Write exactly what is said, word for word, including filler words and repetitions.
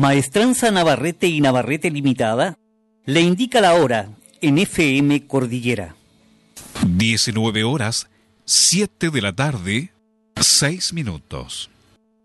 Maestranza Navarrete y Navarrete Limitada le indica la hora en F M Cordillera. diecinueve horas, siete de la tarde, seis minutos.